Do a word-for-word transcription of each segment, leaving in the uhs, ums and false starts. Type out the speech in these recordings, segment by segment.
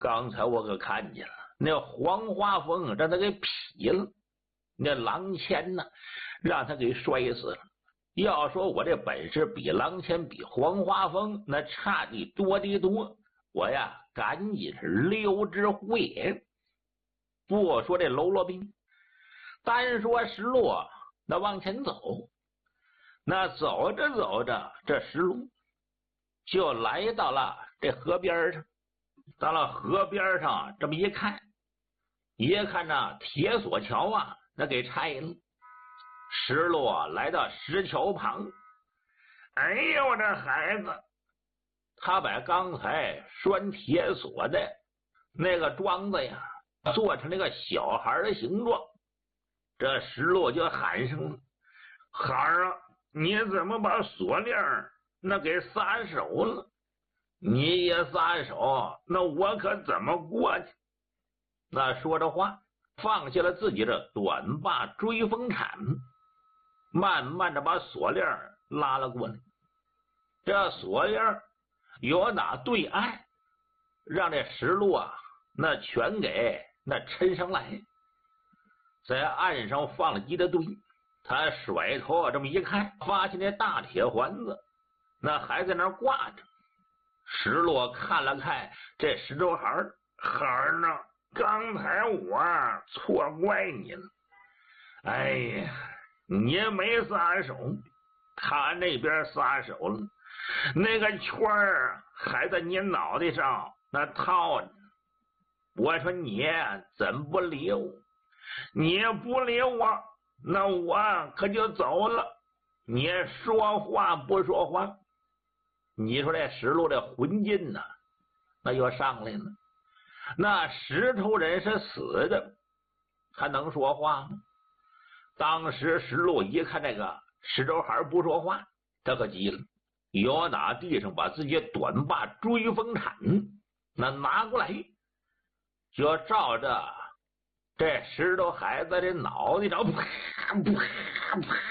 刚才我可看见了，那黄花峰让他给劈了，那郎谦呢，让他给摔死了。要说我这本事比郎谦比黄花峰那差的多的多，我呀赶紧是溜之乎也。不说这喽啰兵，单说石落那往前走，那走着走着，这石路就来到了这河边上。到了河边上，这么一看，一看那铁索桥啊，那给拆了。石落来到石桥旁，哎呦，我这孩子，他把刚才拴铁索的那个桩子呀，做成那个小孩的形状。这石落就喊声：“孩儿啊，你怎么把锁链那给撒手了？你也撒手，那我可怎么过去？”那说着话，放下了自己的短把追风铲，慢慢的把锁链拉了过来。这锁链由打对岸，让这石路啊，那全给那抻上来，在岸上放了一大堆。他甩头这么一看，发现这大铁环子那还在那挂着。石落看了看这石头孩儿，孩儿呢？刚才我错怪你了。哎呀，你没撒手，他那边撒手了。那个圈儿还在你脑袋上那套着。我说你怎么不理我？你不理我，那我可就走了。你说话不说话？你说这石路这魂劲呢，那又上来了。那石头人是死的，还能说话吗？当时石路一看这个石头孩不说话，他可急了，由打地上把自己短把追风铲那拿过来，就照着这石头孩子这脑袋上啪啪啪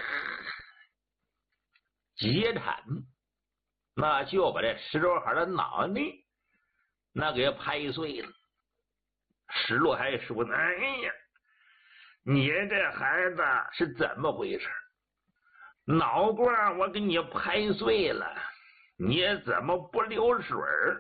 几铲，那就把这石头孩的脑袋那给拍碎了。石路还说呢：“哎呀，你这孩子是怎么回事？脑瓜我给你拍碎了，你怎么不流水？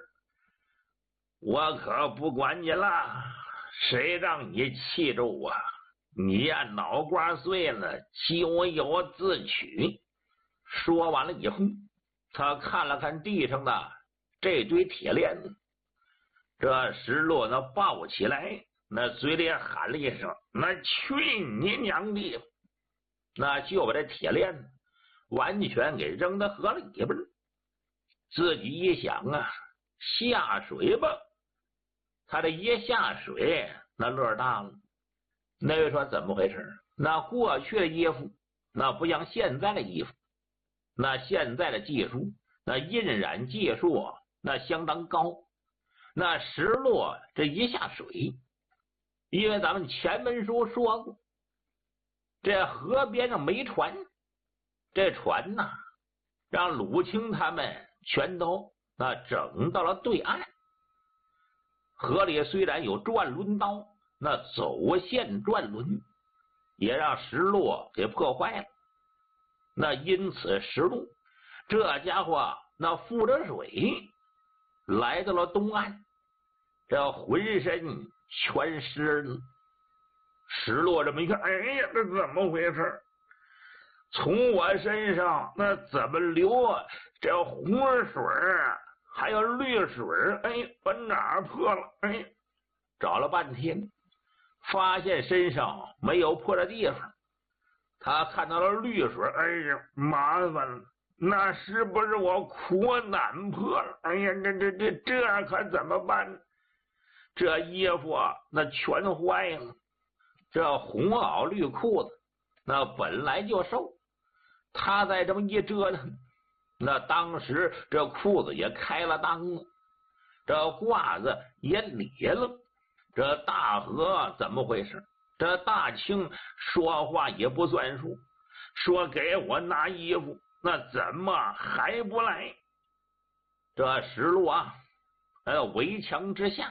我可不管你了，谁让你气着我？你呀，脑瓜碎了，咎由自取。”说完了以后，他看了看地上的这堆铁链子，这石落那抱起来，那嘴里喊了一声：“那去你娘的！”那就把这铁链子完全给扔到河里边。自己一想啊，下水吧。他这一下水，那乐大了。那位说怎么回事？那过去的衣服那不像现在的衣服，那现在的技术，那印染技术那相当高。那石落这一下水，因为咱们前文书说过，这河边上没船，这船呐，让鲁清他们全都那整到了对岸。河里虽然有转轮刀，那走线转轮也让石落给破坏了。那因此石路这家伙那负着水来到了东岸，这浑身全湿了。石落这么一看，哎呀，这怎么回事？从我身上那怎么流这红水还有绿水？哎，把哪破了？哎，找了半天发现身上没有破的地方。他看到了绿水，哎呀，麻烦了，那是不是我苦难破了？哎呀，这这这这可怎么办？这衣服啊那全坏了。这红袄绿裤子那本来就瘦，他再这么一折腾，那当时这裤子也开了裆了，这褂子也裂了。这大河怎么回事？这大清说话也不算数，说给我拿衣服，那怎么还不来？这石路啊，呃，围墙之下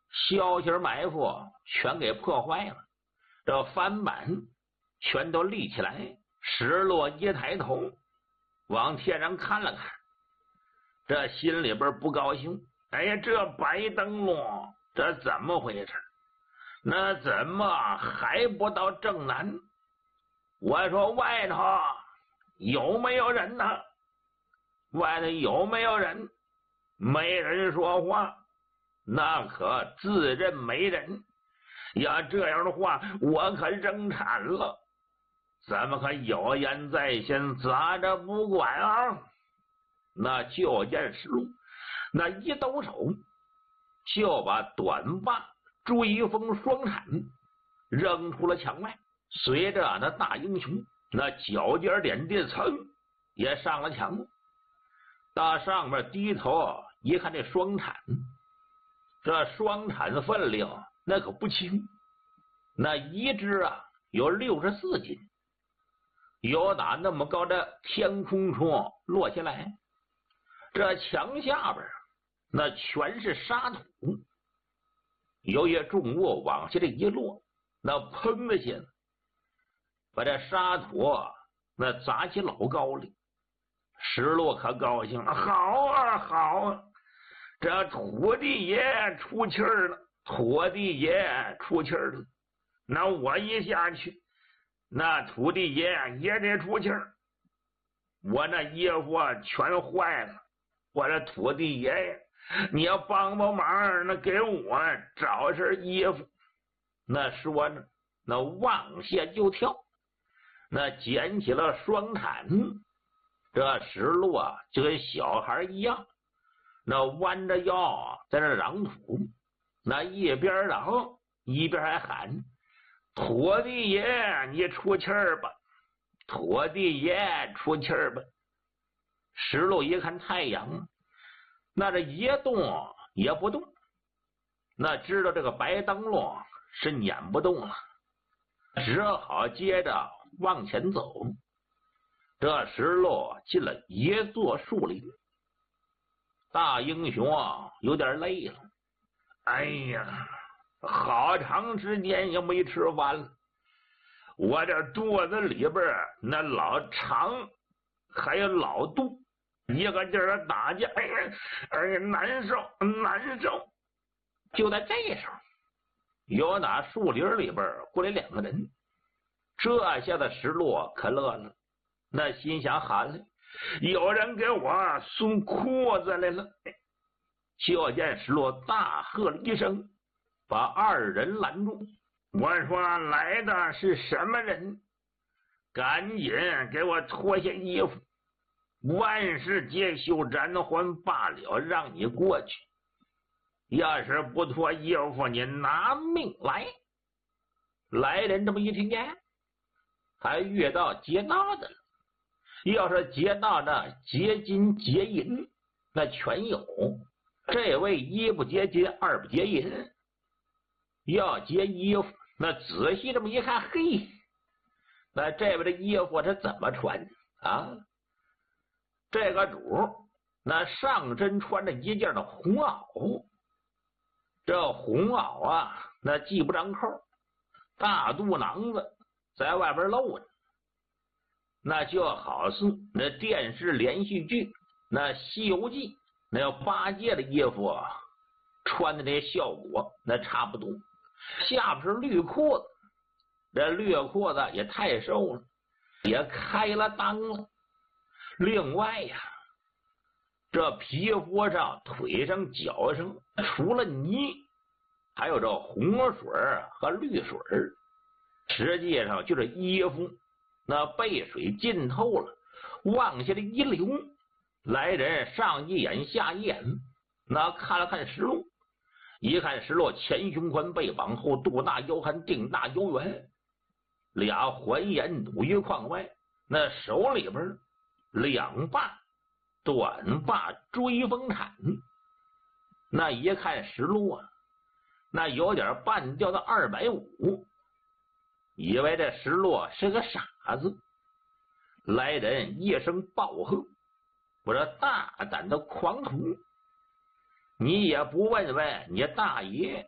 消息埋伏全给破坏了，这帆板全都立起来。石落一抬头往天上看了看，这心里边不高兴。哎呀，这白灯笼这怎么回事？那怎么还不到正南？我说外头有没有人呢？外头有没有人？没人说话，那可自认没人。要这样的话，我可扔铲了。咱们可有言在先，咋着不管啊？那就见石路那一抖手，就把短把追风双铲扔出了墙外。随着那大英雄那脚尖点地，噌也上了墙。到上面低头一看，这双铲，这双铲分量那可不轻，那一只啊有六十四斤。有打那么高的天空中落下来，这墙下边那全是沙土，有些重物往下这一落，那砰的些把这沙土那砸起老高里。石落可高兴了，好啊好啊，这土地爷出气儿了，土地爷出气儿了。那我一下去，那土地爷也得出气儿，我那衣服全坏了。我这土地爷呀，你要帮帮忙，那给我找身衣服。那说着，那往下就跳，那捡起了双铲。这石路啊，就跟小孩一样，那弯着腰在那嚷土，那一边嚷一边还喊：“土地爷，你出气儿吧！土地爷，出气儿吧！”石路一看太阳，那这一动也不动，那知道这个白灯笼是撵不动了，只好接着往前走。这石路进了一座树林，大英雄啊有点累了。哎呀，好长时间也没吃饭了，我这肚子里边那老长还有老肚，一个劲儿打架，哎呀哎呀，难受难受。就在这时候，有打树林里边过来两个人，这下子石路可乐了。那心想喊了，有人给我送裤子来了。就见石路大喝了一声，把二人拦住。我说来的是什么人？赶紧给我脱下衣服，万事皆休，斩还罢了，让你过去。要是不脱衣服，你拿命来！来人这么一听见，还遇到劫道的了。要是劫道的劫金劫银，那全有。这位一不劫金，二不劫银，要劫衣服，那仔细这么一看，嘿，那这位的衣服他怎么穿啊？这个主那上身穿着一件的红袄，这红袄啊，那系不上扣，大肚囊子在外边露着。那就好似那电视连续剧那《西游记》那八戒的衣服啊，穿的这效果那差不多。下边是绿裤子，这绿裤子也太瘦了，也开了裆了。另外呀，这皮肤上、腿上、脚上除了泥，还有这红水和绿水，实际上就是衣服那被水浸透了，往下的一流。来人上一眼下一眼，那看了看石路，一看石路前胸宽背往后，肚大腰宽腚大腰圆，俩环眼努于眶外，那手里边两把短把追风铲，那一看石路啊，那有点半吊到二百五，以为这石路是个傻子。来人一声暴喝：“我这大胆的狂徒，你也不问问你大爷